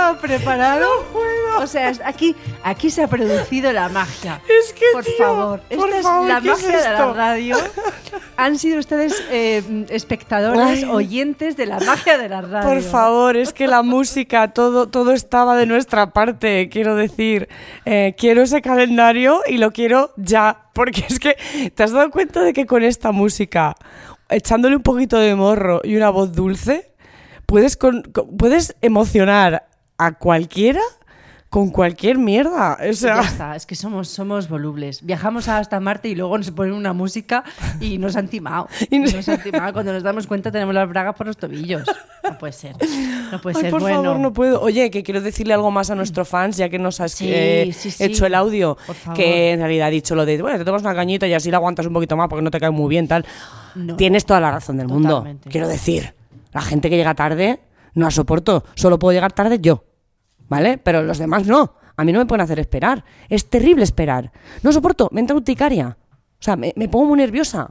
estaba preparado. No puedo. O sea, aquí se ha producido la magia. Es que, por tío, favor, por esta favor, es la ¿qué es magia de la esto? radio. Han sido ustedes espectadores, oyentes de la magia de la radio. Por favor, es que la música, todo estaba de nuestra parte. Quiero decir, quiero ese calendario y lo quiero ya. Porque es que te has dado cuenta de que con esta música, echándole un poquito de morro y una voz dulce, puedes emocionar a cualquiera con cualquier mierda. O sea, ya está, es que somos volubles. Viajamos hasta Marte y luego nos ponen una música y nos han timado. Nos han timado. Cuando nos damos cuenta tenemos las bragas por los tobillos. No puede ser. No puede ser. Por bueno. favor, no puedo. Oye, que quiero decirle algo más a nuestros fans, ya que nos has hecho el audio. Por favor. Que en realidad ha dicho lo de, bueno, te tomas una cañita y así la aguantas un poquito más porque no te cae muy bien, tal. No. Tienes toda la razón del mundo. Totalmente. Quiero decir, la gente que llega tarde, no la soporto. Solo puedo llegar tarde yo. ¿Vale? Pero los demás no. A mí no me pueden hacer esperar. Es terrible esperar. No soporto, me entra urticaria. O sea, me pongo muy nerviosa.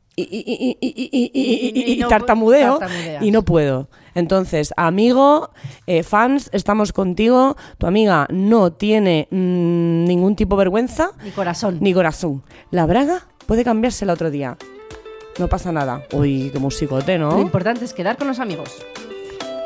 Y no tartamudeo. tartamudeas. Y no puedo. Entonces, amigo, fans, estamos contigo. Tu amiga no tiene ningún tipo de vergüenza. Ni corazón. La braga puede cambiarse el otro día. No pasa nada. Uy, qué musicote, ¿no? Lo importante es quedar con los amigos.